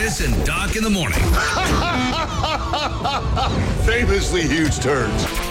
Chris and Doc in the morning. Famously huge turds.